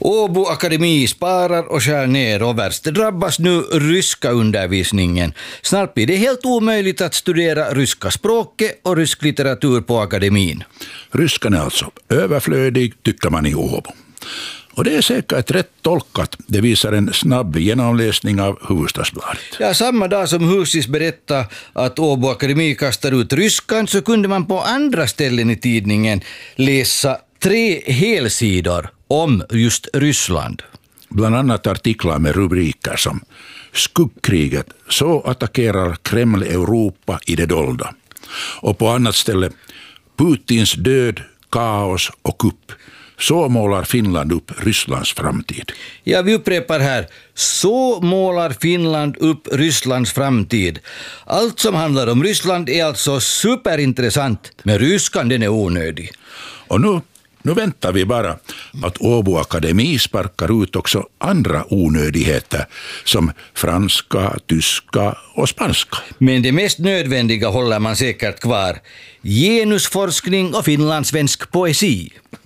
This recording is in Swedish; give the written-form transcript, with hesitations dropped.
Åbo Akademi sparar och skär ner och värst drabbas nu ryska undervisningen. Snart blir det helt omöjligt att studera ryska språket och rysk litteratur på akademin. Ryskan är alltså överflödig, tycker man i Åbo. Och det är säkert rätt tolkat. Det visar en snabb genomläsning av Hufvudstadsbladet. Ja, samma dag som Husis berättade att Åbo Akademi kastar ut ryskan så kunde man på andra ställen i tidningen läsa 3 helsidor om just Ryssland. Bland annat artiklar med rubriker som "Skuggkriget, så attackerar Kreml Europa i det dolda". Och på annat ställe "Putins död, kaos och kupp. Så målar Finland upp Rysslands framtid". Ja, vi upprepar här. Så målar Finland upp Rysslands framtid. Allt som handlar om Ryssland är alltså superintressant, men ryskan den är onödig. Och nu väntar vi bara att Åbo Akademi sparkar ut också andra onödigheter som franska, tyska och spanska. Men det mest nödvändiga håller man säkert kvar. Genusforskning och finlandssvensk poesi.